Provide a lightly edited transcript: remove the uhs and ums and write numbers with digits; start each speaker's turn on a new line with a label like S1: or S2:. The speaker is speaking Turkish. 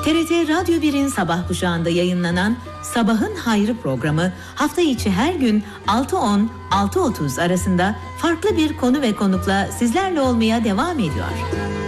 S1: TRT Radyo 1'in sabah kuşağında yayınlanan Sabahın Hayrı programı hafta içi her gün 6.10-6.30 arasında farklı bir konu ve konukla sizlerle olmaya devam ediyor.